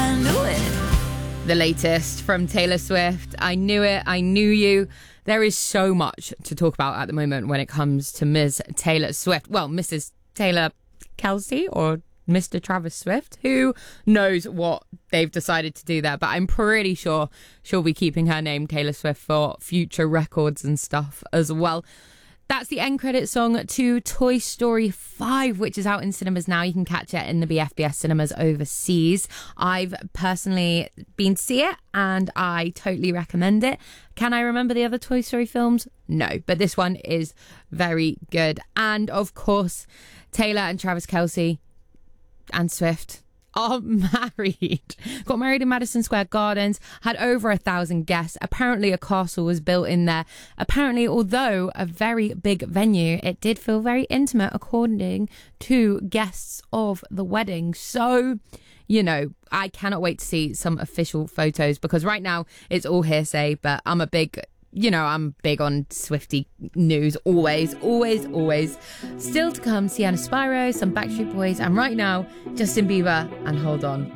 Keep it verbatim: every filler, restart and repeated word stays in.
I knew it. The latest from Taylor Swift. I knew it. I knew you. There is so much to talk about at the moment when it comes to Miz Taylor Swift. Well, Missus Taylor Kelsey or Mister Travis Swift. Who knows what they've decided to do there, but I'm pretty sure she'll be keeping her name Taylor Swift for future records and stuff as well. That's the end credit song to Toy Story five, which is out in cinemas now. You can catch it in the B F B S cinemas overseas. I've personally been to see it and I totally recommend it. Can I remember the other Toy Story films? No, but this one is very good. And of course, Taylor and Travis Kelce and Swift are married. Got married in Madison Square Gardens, had over a thousand guests. Apparently a castle was built in there. Apparently, although a very big venue, it did feel very intimate according to guests of the wedding. So, you know, I cannot wait to see some official photos because right now it's all hearsay, but I'm a big... You know, I'm big on Swiftie news, always, always, always. Still to come, Sienna Spyro, some Backstreet Boys, and right now, Justin Bieber and Hold On.